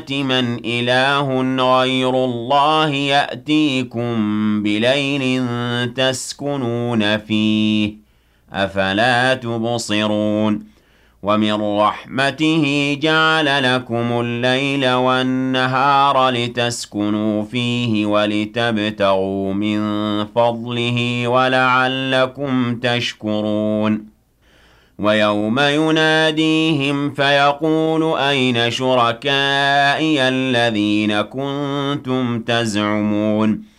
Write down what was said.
من إله غير الله يأتيكم بليل تسكنون فيه أفلا تبصرون ومن رحمته جعل لكم الليل والنهار لتسكنوا فيه ولتبتغوا من فضله ولعلكم تشكرون ويوم يناديهم فيقول أين شركائي الذين كنتم تزعمون